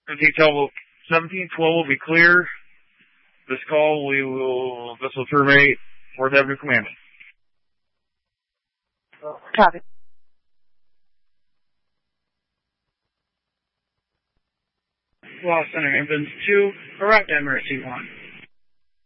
1712 will be clear. This will terminate for the Avenue Command. Copy. Lost Center, Ambulance 2, arrived at Mercy 1.